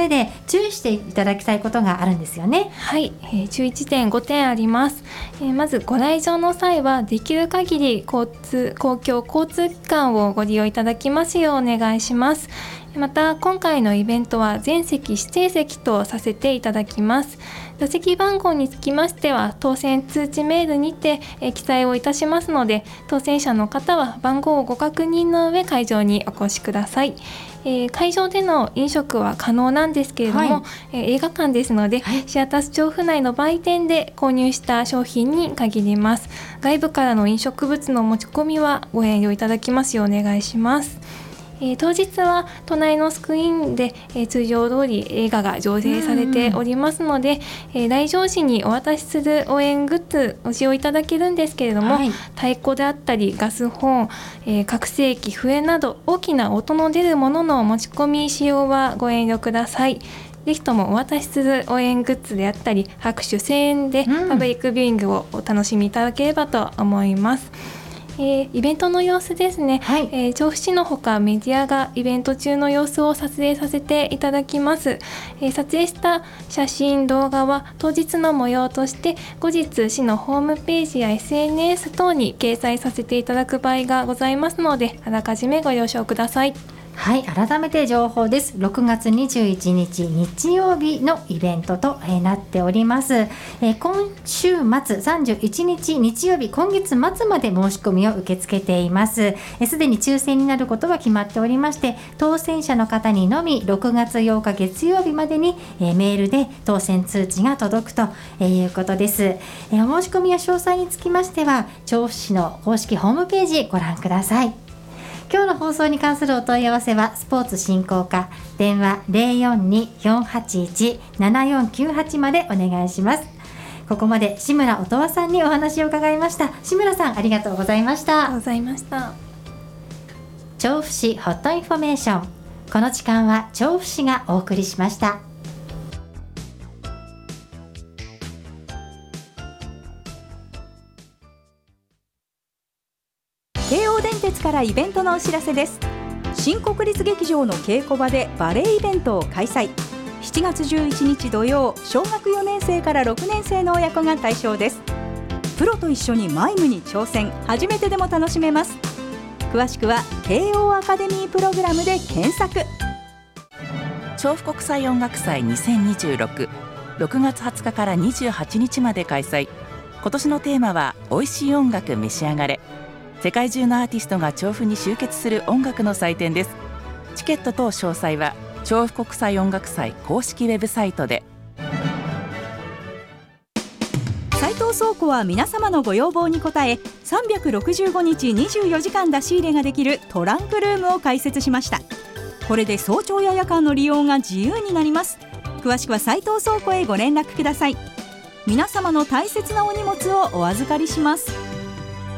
上で注意していただきたいことがあるんですよね。 はい、注意点5点あります。まずご来場の際はできる限り公共交通機関をご利用いただきますようお願いします。また今回のイベントは全席指定席とさせていただきます。座席番号につきましては当選通知メールにて記載をいたしますので、当選者の方は番号をご確認の上会場にお越しください。会場での飲食は可能なんですけれども、映画館ですので、シアタス調布内の売店で購入した商品に限ります。外部からの飲食物の持ち込みはご遠慮いただきますようお願いします。当日は隣のスクリーンで、通常通り映画が上映されておりますので、来場時にお渡しする応援グッズを使用いただけるんですけれども、太鼓であったりガスホーン、拡声器、笛など大きな音の出るものの持ち込み使用はご遠慮ください。ぜひともお渡しする応援グッズであったり拍手声援でパブリックビューイングをお楽しみいただければと思います。イベントの様子ですね、調布市のほかメディアがイベント中の様子を撮影させていただきます。撮影した写真動画は当日の模様として後日市のホームページや SNS 等に掲載させていただく場合がございますので、あらかじめご了承ください。 はい、改めて情報です。6月21日日曜日のイベントとなっております。今週末31日日曜日、今月末まで申し込みを受け付けています。すでに抽選になることは決まっておりまして、当選者の方にのみ6月8日月曜日までにメールで当選通知が届くということです。お申し込みや詳細につきましては調布市の公式ホームページご覧ください。今日の放送に関するお問い合わせはスポーツ振興課電話 042-481-7498 までお願いします。ここまで志村音羽さんにお話を伺いました。志村さん、ありがとうございました。 ありがとうございました。 調布市ホットインフォメーション、この時間は調布市がお送りしました。 京王電鉄からイベントのお知らせです。新国立劇場の稽古場でバレエイベントを開催。7月11日土曜、小学4年生から6年生の親子が対象です。プロと一緒にマイムに挑戦、初めてでも楽しめます。詳しくは京王アカデミープログラムで検索。 調布国際音楽祭2026、6月20日から28日まで開催。今年のテーマは美味しい音楽召し上がれ。世界中のアーティストが調布に集結する音楽の祭典です。チケット等詳細は調布国際音楽祭公式ウェブサイトで。 斉藤倉庫は皆様のご要望に応え、365日24時間出し入れができるトランクルームを開設しました。これで早朝や夜間の利用が自由になります。詳しくは斉藤倉庫へご連絡ください。皆様の大切なお荷物をお預かりします。